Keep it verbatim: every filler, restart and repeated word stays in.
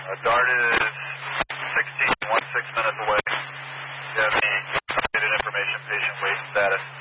DART is sixteen, one six minutes away. You have the updated information, patient wait status.